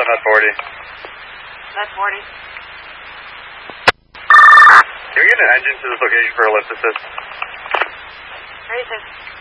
net 40. Net 40. Can we get an engine to this location for a lift assist? 36.